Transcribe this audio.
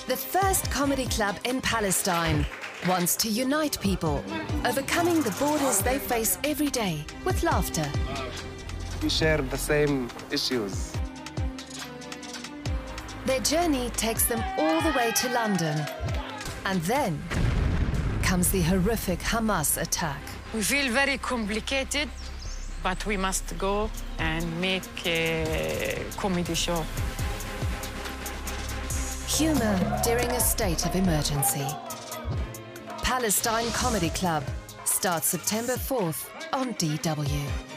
The first comedy club in Palestine wants to unite people, overcoming the borders they face every day with laughter. We share the same issues. Their journey takes them all the way to London. And then comes the horrific Hamas attack. We feel very complicated, but we must go and make a comedy show. Humour during a state of emergency. Palestine Comedy Club starts September 4th on DW.